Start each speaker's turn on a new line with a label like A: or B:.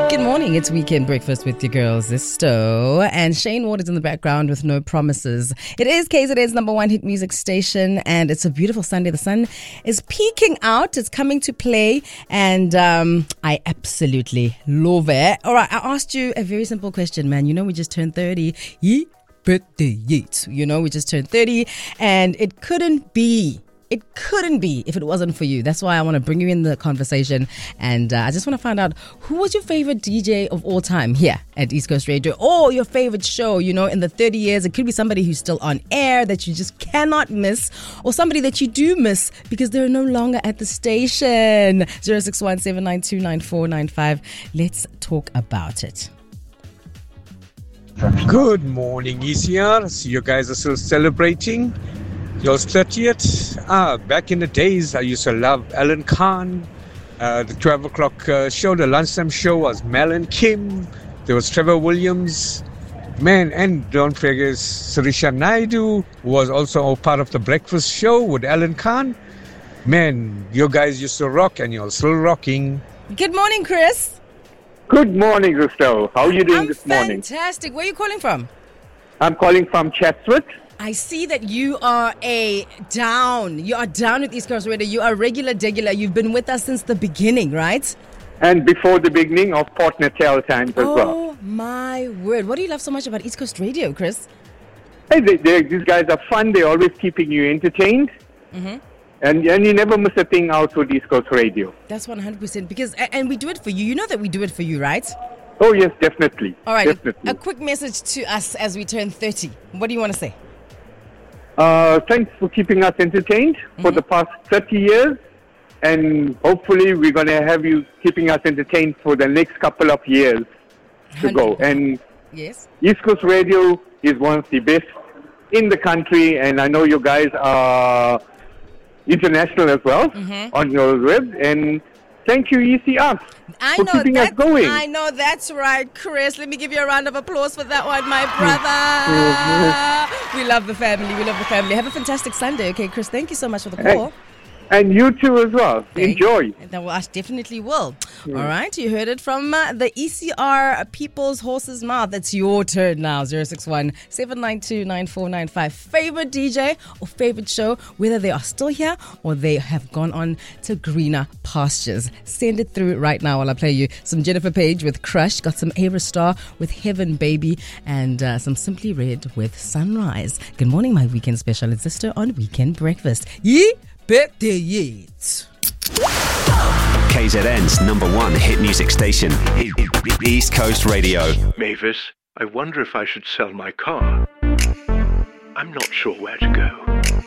A: Good morning. It's Weekend Breakfast with your girls, Zisto. And Shane Ward is in the background with No Promises. It is KZN's number one hit music station, and it's a beautiful Sunday. The sun is peeking out. It's coming to play, and I absolutely love it. All right, I asked you a very simple question, man. You know, we just turned 30. Birthday. You know, we just turned 30, and it couldn't be if it wasn't for you. That's why I want to bring you in the conversation. And I just want to find out, who was your favorite DJ of all time here at East Coast Radio? Or your favorite show, you know, in the 30 years. It could be somebody who's still on air that you just cannot miss, or somebody that you do miss because they're no longer at the station. 061-792-9495. Let's talk about it.
B: Good morning, ECR. So you guys are still celebrating your 30th. Back in the days, I used to love Alan Khan. The 12 o'clock show, the lunchtime show was Mel and Kim. There was Trevor Williams. Man, and don't forget Sarisha Naidu, who was also a part of the breakfast show with Alan Khan. Man, you guys used to rock, and you're still rocking.
A: Good morning, Chris.
C: Good morning, Gusto. How are you doing this morning?
A: Fantastic. Where are you calling from?
C: I'm calling from Chatsworth.
A: I see that you are down. You are down with East Coast Radio. You are regular. You've been with us since the beginning, right?
C: And before the beginning of Port Natal times as well.
A: Oh, my word. What do you love so much about East Coast Radio, Chris?
C: Hey, these guys are fun. They're always keeping you entertained. Mm-hmm. And you never miss a thing out with East Coast Radio.
A: That's 100%. Because, and we do it for you. You know that we do it for you, right?
C: Oh, yes, definitely.
A: All right.
C: Definitely.
A: A quick message to us as we turn 30. What do you want to say?
C: Thanks for keeping us entertained for the past 30 years. And hopefully we're going to have you keeping us entertained for the next couple of years to go. And
A: yes,
C: East Coast Radio is one of the best in the country. And I know you guys are international as well on your web. And thank you, ECR, for keeping us going.
A: I know, that's right, Chris. Let me give you a round of applause for that one, my brother. We love the family. Have a fantastic Sunday, okay, Chris? Thank you so much for the call.
C: And you too as well.
A: Okay.
C: Enjoy.
A: Well, I definitely will. All right, you heard it from the ECR People's Horse's mouth. It's your turn now. 061-792-9495. Favorite DJ or favorite show, whether they are still here or they have gone on to greener pastures. Send it through right now while I play you some Jennifer Page with Crush. Got some Ava Star with Heaven Baby, and some Simply Red with Sunrise. Good morning, my weekend special. It's Zisto on Weekend Breakfast. Birthday.
D: KZN's number one hit music station, East Coast Radio.
E: Mavis, I wonder if I should sell my car. I'm not sure where to go.